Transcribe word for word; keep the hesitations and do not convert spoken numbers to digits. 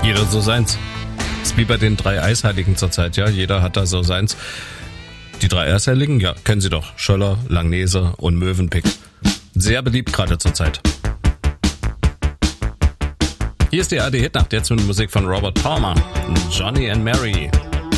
Jeder so seins. Ist wie bei den drei Eisheiligen zur Zeit, ja. Jeder hat da so seins. Die drei Eisheiligen, ja, kennen Sie doch. Schöller, Langnese und Mövenpick. Sehr beliebt gerade zur Zeit. Hier ist die A R D Hitnacht, jetzt mit Musik von Robert Palmer. Johnny and Mary.